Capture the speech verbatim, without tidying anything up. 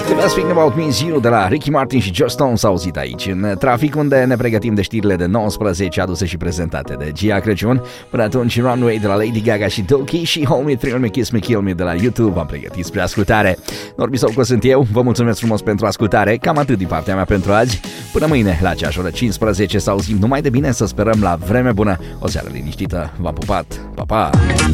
Speaking About Me Zero de la Ricky Martin și Joss Stone s-a auzit aici în trafic, unde ne pregătim de știrile de nouăsprezece aduse și prezentate de Gia Crăciun. Până atunci Runway de la Lady Gaga și Doki și Hold Me, Thrill Me, Kiss Me, Kill Me de la YouTube v-am pregătit spre ascultare. Norbi Săucă sunt eu, vă mulțumesc frumos pentru ascultare, cam atât din partea mea pentru azi. Până mâine la aceeași oră cincisprezece să auzim numai de bine, să sperăm la vreme bună. O seară liniștită, v-am pupat, pa, pa!